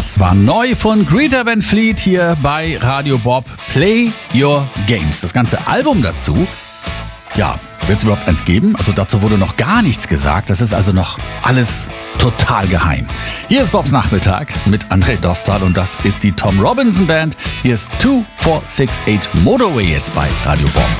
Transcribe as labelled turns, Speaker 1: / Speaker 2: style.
Speaker 1: Das war neu von Greta Van Fleet hier bei Radio Bob. Play Your Games. Das ganze Album dazu, ja, wird es überhaupt eins geben? Also dazu wurde noch gar nichts gesagt. Das ist also noch alles total geheim. Hier ist Bobs Nachmittag mit André Dostal und das ist die Tom Robinson Band. Hier ist 2468 Motorway jetzt bei Radio Bob.